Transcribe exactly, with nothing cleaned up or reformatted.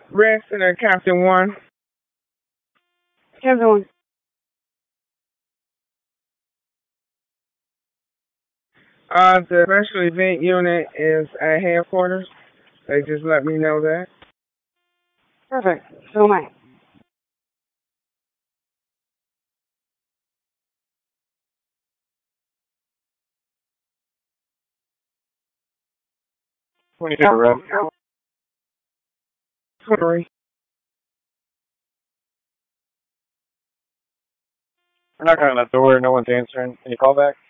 Red Center, Captain One. Captain One. Uh, the special event unit is at headquarters. They just let me know that. Perfect. So am I. twenty-two, Rev. Twenty. We're knocking on the door. No one's answering. Can you call back?